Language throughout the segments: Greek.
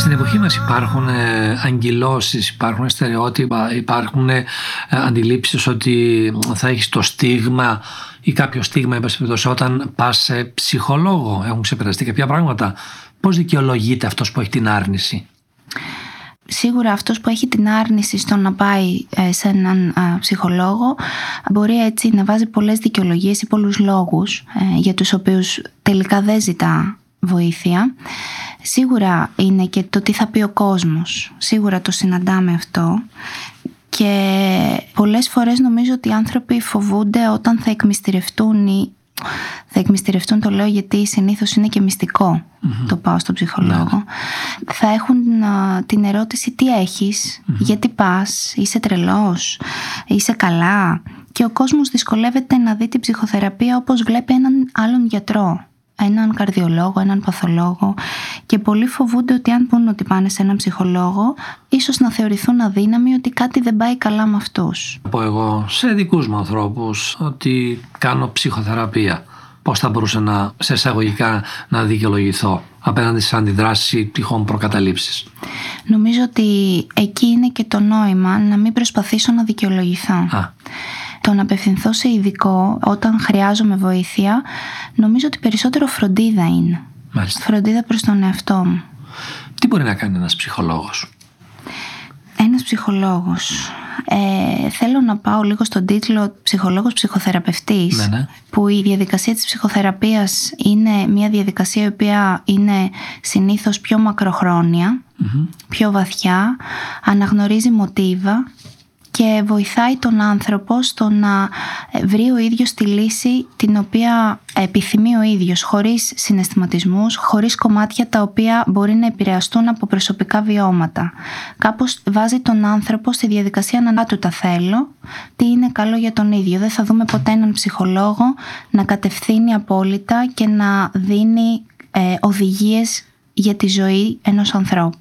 Στην εποχή μας υπάρχουν αγκυλώσεις, υπάρχουν στερεότυπα, υπάρχουν αντιλήψεις ότι θα έχεις το στίγμα ή κάποιο στίγμα όταν πας σε ψυχολόγο. Έχουν ξεπεραστεί κάποια πράγματα. Πώς δικαιολογείται αυτός που έχει την άρνηση? Σίγουρα αυτός που έχει την άρνηση στο να πάει σε έναν ψυχολόγο μπορεί έτσι να βάζει πολλές δικαιολογίες ή πολλούς λόγους για τους οποίους τελικά δεν ζητά βοήθεια. Σίγουρα είναι και το τι θα πει ο κόσμος. Σίγουρα το συναντάμε αυτό. Και πολλές φορές νομίζω ότι οι άνθρωποι φοβούνται όταν θα εκμυστηρευτούν ή θα εκμυστηρευτούν, το λέω γιατί συνήθως είναι και μυστικό το πάω στον ψυχολόγο. Θα έχουν την ερώτηση τι έχεις, γιατί πας, είσαι τρελός, είσαι καλά. Και ο κόσμος δυσκολεύεται να δει την ψυχοθεραπεία όπως βλέπει έναν άλλον γιατρό, έναν καρδιολόγο, έναν παθολόγο, και πολλοί φοβούνται ότι αν πούν ότι πάνε σε έναν ψυχολόγο ίσως να θεωρηθούν αδύναμοι, ότι κάτι δεν πάει καλά με αυτούς. Πω εγώ σε δικούς μου ανθρώπους ότι κάνω ψυχοθεραπεία. Πώς θα μπορούσα σε εισαγωγικά να δικαιολογηθώ απέναντι στις αντιδράσεις ή τυχόν προκαταλήψεις? Νομίζω ότι εκεί είναι και το νόημα, να μην προσπαθήσω να δικαιολογηθώ. Το να απευθυνθώ σε ειδικό όταν χρειάζομαι βοήθεια, νομίζω ότι περισσότερο φροντίδα είναι. Μάλιστα. Φροντίδα προς τον εαυτό μου. Τι μπορεί να κάνει ένας ψυχολόγος? Ένας ψυχολόγος. Θέλω να πάω λίγο στον τίτλο ψυχολόγος ψυχοθεραπευτής, που η διαδικασία της ψυχοθεραπείας είναι μια διαδικασία η οποία είναι συνήθως πιο μακροχρόνια, πιο βαθιά, αναγνωρίζει μοτίβα και βοηθάει τον άνθρωπο στο να βρει ο ίδιος τη λύση την οποία επιθυμεί ο ίδιος, χωρίς συναισθηματισμούς, χωρίς κομμάτια τα οποία μπορεί να επηρεαστούν από προσωπικά βιώματα. Κάπως βάζει τον άνθρωπο στη διαδικασία να του τα θέλω, τι είναι καλό για τον ίδιο. Δεν θα δούμε ποτέ έναν ψυχολόγο να κατευθύνει απόλυτα και να δίνει οδηγίες για τη ζωή ενός ανθρώπου.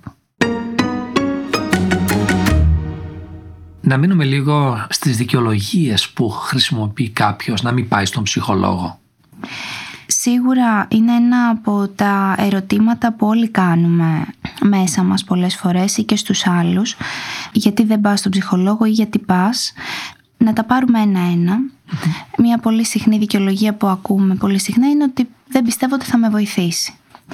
Να μείνουμε λίγο στις δικαιολογίες που χρησιμοποιεί κάποιος να μην πάει στον ψυχολόγο. Σίγουρα είναι ένα από τα ερωτήματα που όλοι κάνουμε μέσα μας πολλές φορές ή και στους άλλους. Γιατί δεν πας στον ψυχολόγο ή γιατί πας. Να τα πάρουμε ένα-ένα. Μια πολύ συχνή δικαιολογία που ακούμε πολύ συχνά είναι ότι δεν πιστεύω ότι θα με βοηθήσει.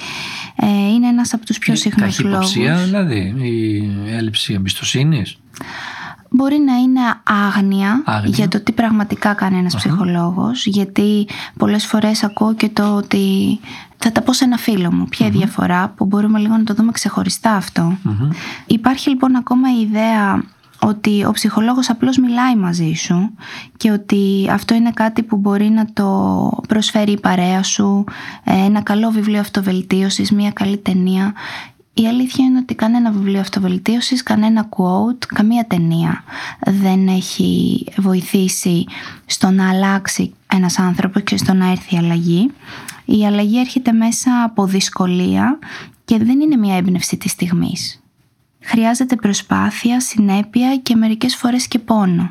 Είναι ένας από τους πιο συχνούς λόγους. Καχυποψία δηλαδή, η έλλειψη εμπιστοσύνης. Μπορεί να είναι άγνοια για το τι πραγματικά κάνει ένας ψυχολόγος, γιατί πολλές φορές ακούω και το ότι θα τα πω σε ένα φίλο μου, ποια διαφορά, που μπορούμε λίγο να το δούμε ξεχωριστά αυτό. Υπάρχει λοιπόν ακόμα η ιδέα ότι ο ψυχολόγος απλώς μιλάει μαζί σου και ότι αυτό είναι κάτι που μπορεί να το προσφέρει η παρέα σου, ένα καλό βιβλίο αυτοβελτίωσης, μια καλή ταινία. Η αλήθεια είναι ότι κανένα βιβλίο αυτοβελτίωσης, κανένα quote, καμία ταινία δεν έχει βοηθήσει στο να αλλάξει ένας άνθρωπος και στο να έρθει η αλλαγή. Η αλλαγή έρχεται μέσα από δυσκολία και δεν είναι μια έμπνευση της στιγμής. Χρειάζεται προσπάθεια, συνέπεια και μερικές φορές και πόνο.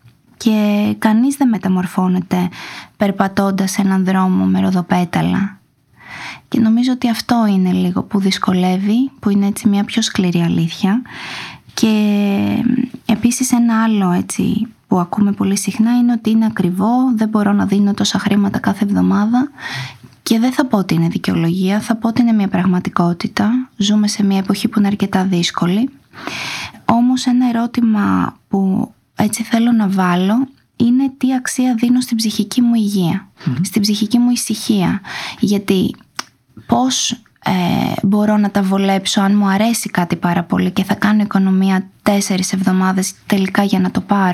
Και κανείς δεν μεταμορφώνεται περπατώντας σε έναν δρόμο με ροδοπέταλα. Και νομίζω ότι αυτό είναι λίγο που δυσκολεύει, που είναι έτσι μια πιο σκληρή αλήθεια. Και επίσης ένα άλλο έτσι που ακούμε πολύ συχνά είναι ότι είναι ακριβό, δεν μπορώ να δίνω τόσα χρήματα κάθε εβδομάδα. Και δεν θα πω ότι είναι δικαιολογία, θα πω ότι είναι μια πραγματικότητα. Ζούμε σε μια εποχή που είναι αρκετά δύσκολη. Όμως ένα ερώτημα που έτσι θέλω να βάλω είναι τι αξία δίνω στην ψυχική μου υγεία, στην ψυχική μου ησυχία. Γιατί πώς μπορώ να τα βολέψω αν μου αρέσει κάτι πάρα πολύ και θα κάνω οικονομία 4 εβδομάδες τελικά για να το πάρω?